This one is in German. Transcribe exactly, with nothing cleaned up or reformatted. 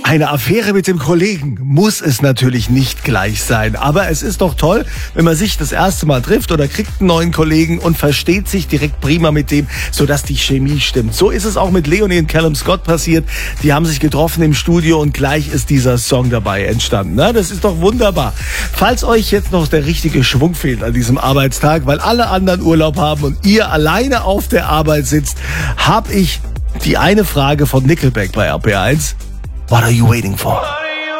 Eine Affäre mit dem Kollegen muss es natürlich nicht gleich sein. Aber es ist doch toll, wenn man sich das erste Mal trifft oder kriegt einen neuen Kollegen und versteht sich direkt prima mit dem, sodass die Chemie stimmt. So ist es auch mit Leonie und Callum Scott passiert. Die haben sich getroffen im Studio und gleich ist dieser Song dabei entstanden. Na, das ist doch wunderbar. Falls euch jetzt noch der richtige Schwung fehlt an diesem Arbeitstag, weil alle anderen Urlaub haben und ihr alleine auf der Arbeit sitzt, habe ich die eine Frage von Nickelback bei R P eins. What are you waiting for?